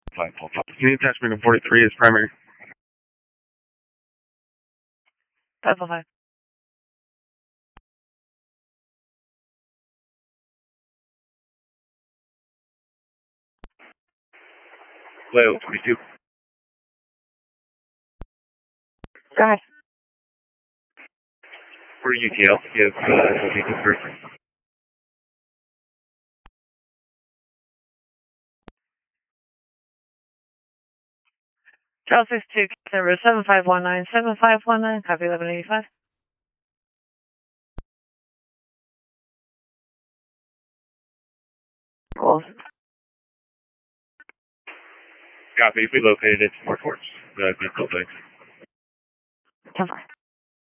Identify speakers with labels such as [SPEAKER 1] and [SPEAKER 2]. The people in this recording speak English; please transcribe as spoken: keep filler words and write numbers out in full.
[SPEAKER 1] five, five, five. Can you attachment of forty-three is primary?
[SPEAKER 2] five five five.
[SPEAKER 1] Leo, twenty-two.
[SPEAKER 2] Go ahead.
[SPEAKER 1] For U T L, give uh, location first.
[SPEAKER 2] Charles six two, number seven five one nine, seven five one nine, copy eleven eighty-five. Cool.
[SPEAKER 1] Copy, we located it. More force. The vehicle thing.
[SPEAKER 2] ten four.